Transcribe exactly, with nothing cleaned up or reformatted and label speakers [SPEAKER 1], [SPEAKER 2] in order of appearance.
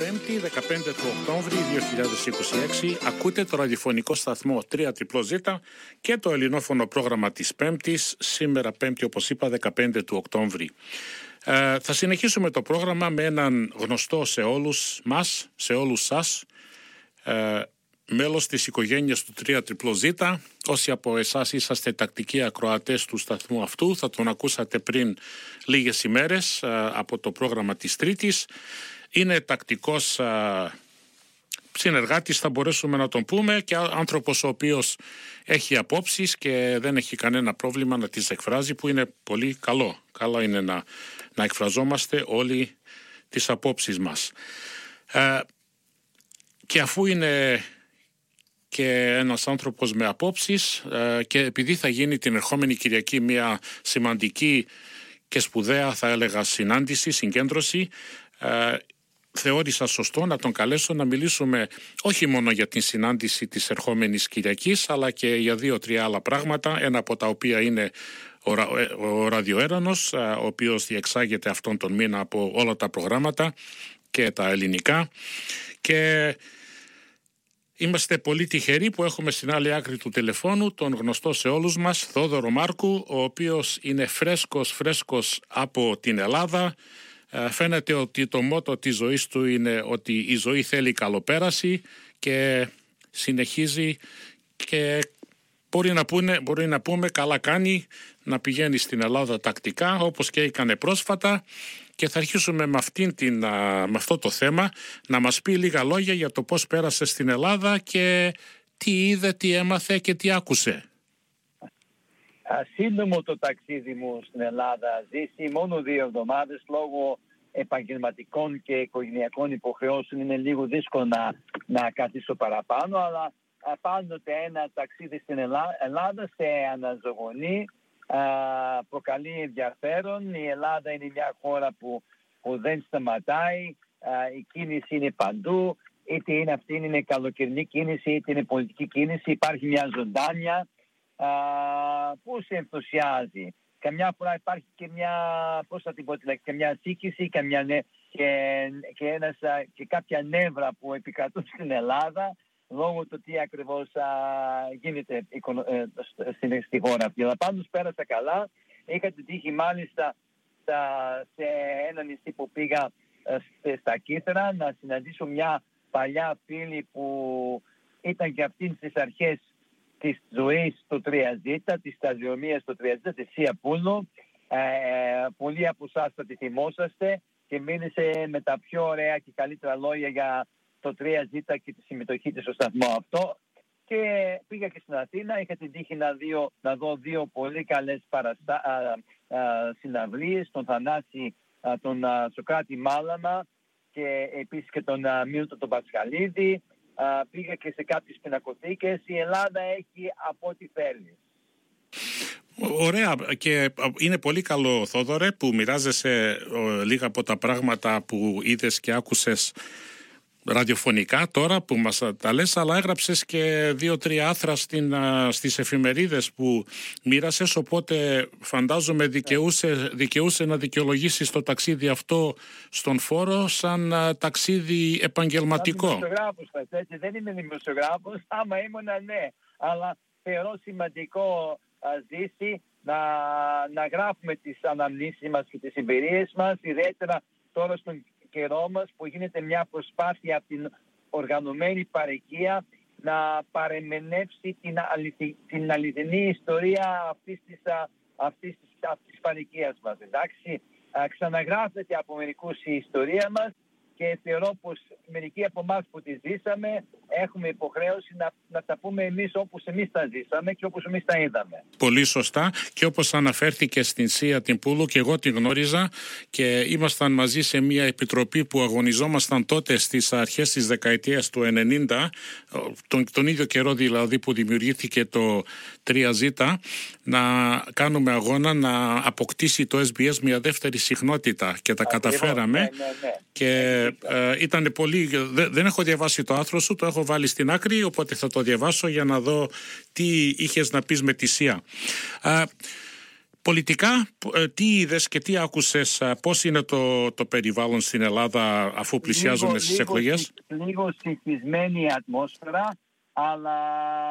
[SPEAKER 1] Πέμπτη, δεκαπέντε του Οκτώβρη δύο χιλιάδες είκοσι έξι, ακούτε το ραδιοφωνικό σταθμό τρία ζ και το ελληνόφωνο πρόγραμμα της Πέμπτης, σήμερα Πέμπτη, όπως είπα, δεκαπέντε του Οκτώβρη. Ε, θα συνεχίσουμε το πρόγραμμα με έναν γνωστό σε όλους μας, σε όλους σας, ε, μέλος της οικογένειας του τρία ζ. Όσοι από εσάς είσαστε τακτικοί ακροατές του σταθμού αυτού, θα τον ακούσατε πριν λίγες ημέρες ε, από το πρόγραμμα της Τρίτης. Είναι τακτικός α, συνεργάτης, θα μπορέσουμε να τον πούμε, και άνθρωπος ο οποίος έχει απόψεις και δεν έχει κανένα πρόβλημα να τις εκφράζει, που είναι πολύ καλό. Καλό είναι να, να εκφραζόμαστε όλοι τις απόψεις μας. Ε, και αφού είναι και ένας άνθρωπος με απόψεις ε, και επειδή θα γίνει την ερχόμενη Κυριακή μια σημαντική και σπουδαία, θα έλεγα, συνάντηση, συγκέντρωση, ε, θεώρησα σωστό να τον καλέσω να μιλήσουμε όχι μόνο για την συνάντηση της ερχόμενης Κυριακής, αλλά και για δύο-τρία άλλα πράγματα, ένα από τα οποία είναι ο, ο ραδιοέρανος, ο οποίος διεξάγεται αυτόν τον μήνα από όλα τα προγράμματα και τα ελληνικά, και είμαστε πολύ τυχεροί που έχουμε στην άλλη άκρη του τηλεφώνου τον γνωστό σε όλους μας Θόδωρο Μάρκου, ο οποίος είναι φρέσκος φρέσκος από την Ελλάδα. Φαίνεται ότι το μότο της ζωής του είναι ότι η ζωή θέλει καλοπέραση και συνεχίζει, και μπορεί να, πούνε, μπορεί να πούμε καλά κάνει να πηγαίνει στην Ελλάδα τακτικά, όπως και έκανε πρόσφατα, και θα αρχίσουμε με, αυτήν την, με αυτό το θέμα να μας πει λίγα λόγια για το πώς πέρασε στην Ελλάδα και τι είδε, τι έμαθε και τι άκουσε.
[SPEAKER 2] Σύντομο το ταξίδι μου στην Ελλάδα, ζήσει μόνο δύο εβδομάδες, λόγω επαγγελματικών και οικογενειακών υποχρεώσεων είναι λίγο δύσκολο να, να καθίσω παραπάνω, αλλά πάντοτε ένα ταξίδι στην Ελλάδα σε αναζωογονεί, προκαλεί ενδιαφέρον. Η Ελλάδα είναι μια χώρα που, που δεν σταματάει, η κίνηση είναι παντού, είτε είναι αυτή είναι καλοκαιρινή κίνηση είτε είναι πολιτική κίνηση, υπάρχει μια ζωντάνια Uh, που σε ενθουσιάζει. Καμιά φορά υπάρχει και μια, πώς θα την πω, και μια σύγχυση και, μια, και, και, ένας, και κάποια νεύρα που επικρατούν στην Ελλάδα λόγω του τι ακριβώς uh, γίνεται uh, στην, στη χώρα αυτή. Αλλά πάντως πέρασα καλά. Είχα την τύχη μάλιστα στα, σε ένα νησί που πήγα uh, στα Κύθρα να συναντήσω μια παλιά φίλη που ήταν και αυτή στις αρχές της ζωής στο τρία ζ, της σταδιοδρομίας στο τρία ζ, της Σία Πούλου. Ε, πολλοί από εσάς θα τη θυμόσαστε και μίλησε με τα πιο ωραία και καλύτερα λόγια για το τρία ζ και τη συμμετοχή της στο σταθμό αυτό. Και πήγα και στην Αθήνα, είχα την τύχη να, δω, να δω δύο πολύ καλές παραστα... α, α, συναυλίες, τον Θανάση, α, τον α, Σοκράτη Μάλαμα και επίσης και τον Μίλτο τον Πασχαλίδη. Uh, πήγα και σε κάποιες πινακοθήκες. Η Ελλάδα έχει από ό,τι θέλει.
[SPEAKER 1] Ωραία, και είναι πολύ καλό, Θόδωρε, που μοιράζεσαι ο, λίγα από τα πράγματα που είδες και άκουσες ραδιοφωνικά τώρα που μας τα λες, αλλά έγραψες και δύο-τρία άθρα στην, στις εφημερίδες που μοίρασες, οπότε φαντάζομαι δικαιούσε, δικαιούσε να δικαιολογήσεις το ταξίδι αυτό στον φόρο σαν α, ταξίδι επαγγελματικό.
[SPEAKER 2] Σαν δημοσιογράφος, έτσι, δεν είμαι δημοσιογράφος, άμα ήμουνα ναι, αλλά θεωρώ σημαντικό α, ζήσει να, να γράφουμε τις αναμνήσεις μας και τις εμπειρίες μας, ιδιαίτερα τώρα στον καιρό μας που γίνεται μια προσπάθεια από την οργανωμένη παροικία να παρεμενεύσει την, αληθι, την αληθινή ιστορία αυτής της, αυτής της, αυτής της παροικίας μας. Εντάξει, ξαναγράφεται από μερικούς η ιστορία μας και θεωρώ πως μερικοί από εμάς που τη ζήσαμε έχουμε υποχρέωση να, να τα πούμε εμείς όπως εμείς τα ζήσαμε και όπως εμείς τα είδαμε.
[SPEAKER 1] Πολύ σωστά, και όπως αναφέρθηκε στην Σία την Πούλου και εγώ την γνώριζα και ήμασταν μαζί σε μια επιτροπή που αγωνιζόμασταν τότε στις αρχές της δεκαετίας του ενενήντα, τον, τον ίδιο καιρό δηλαδή που δημιουργήθηκε το τρία ζ, να κάνουμε αγώνα να αποκτήσει το ες μπι ες μια δεύτερη συχνότητα και τα Ακριβώς, καταφέραμε ναι, ναι, ναι. και ε, ήταν πολύ, δε, δεν έχω διαβάσει το άθρο σου, το έχω βάλει στην άκρη, οπότε θα το διαβάσω για να δω τι είχες να πεις με τη Σία. Α, Πολιτικά, τι είδες και τι άκουσες, πώς είναι το, το περιβάλλον στην Ελλάδα αφού πλησιάζουμε λίγο, στις
[SPEAKER 2] λίγο,
[SPEAKER 1] εκλογές?
[SPEAKER 2] Λίγο συγχυσμένη ατμόσφαιρα, αλλά